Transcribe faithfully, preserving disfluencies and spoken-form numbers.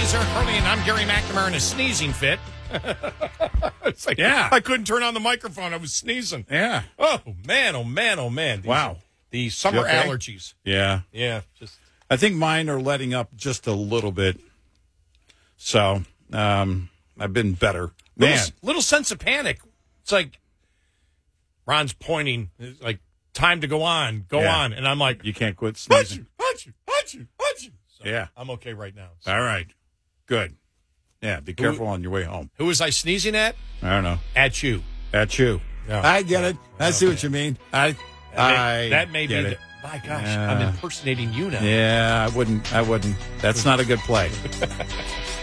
is Eric Hurley, and I'm Gary McNamara in a sneezing fit. It's like, yeah. I couldn't turn on the microphone. I was sneezing. Yeah. Oh, man, oh, man, oh, man. These, Wow. The summer okay? allergies. Yeah. Yeah. Just. I think mine are letting up just a little bit. So, um, I've been better. Man. Little, little sense of panic. It's like Ron's pointing, it's like, time to go on, go Yeah. on. And I'm like, You can't quit sneezing. Achoo, achoo, achoo, achoo. So Yeah. I'm okay right now. So. All right. Good. Yeah, be careful on your way home. Who was I sneezing at? I don't know. At you. At you. Yeah. I get it. I see what you mean. I, That I may, that may get be it. the, my gosh, Yeah. I'm impersonating you now. Yeah, I wouldn't. I wouldn't. That's not a good play.